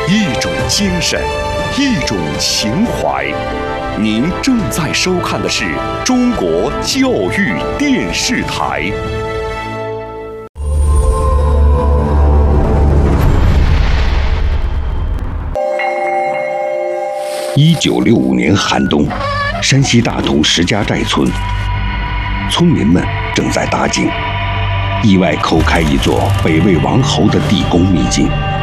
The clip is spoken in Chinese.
一种精神，一种情怀。您正在收看的是中国教育电视台。1965年寒冬，山西大同石家寨村，村民们正在打井，意外抠开一座北魏王侯的地宫秘境。